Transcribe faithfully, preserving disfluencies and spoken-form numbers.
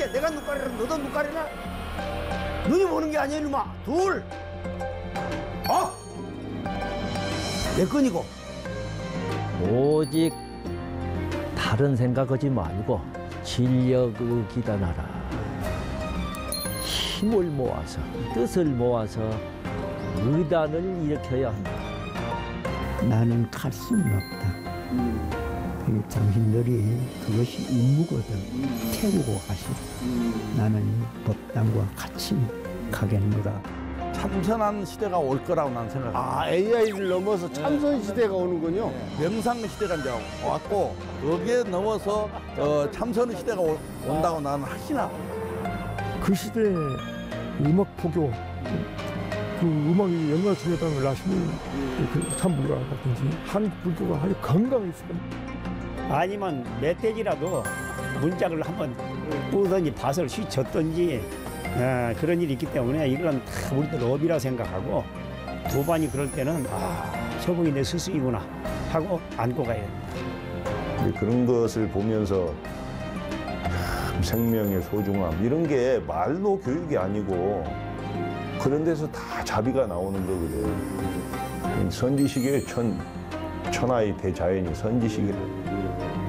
가르쳐줄게. 내가 눈가리라 너도 눈가리라. 눈이 보는 게 아니야 이놈아. 둘. 어? 내 건이고. 오직 다른 생각하지 말고 진력을 기단하라. 힘을 모아서 뜻을 모아서 의단을 일으켜야 한다. 나는 갈 수는 없다. 그 당신들이 그것이 임무거든. 태우고 가시라. 나는 법당과 같이 가겠노라. 참선한 시대가 올 거라고 난 생각합니다. 아, 에이아이를 넘어서 참선 시대가 오는군요. 명상 시대가 이제 왔고 거기에 넘어서 어, 참선 시대가 오, 온다고 나는 확신하. 그 시대에 음악 포교, 그 음악이 영광 중요하다는 라시는 그 참불가라든지 한국 불교가 아주 건강했어요. 아니면 멧돼지라도 문짝을 한번 뿌든지 밭을 휘쳤든지 어, 그런 일이 있기 때문에 이건 다 우리들 업이라 생각하고 두 반이 그럴 때는 아, 저분이 내 스승이구나 하고 안고 가야 됩니다. 그런 것을 보면서 참 생명의 소중함 이런 게 말로 교육이 아니고 그런 데서 다 자비가 나오는 거거든. 선지식의 천, 천하의 대자연이 선지식이래.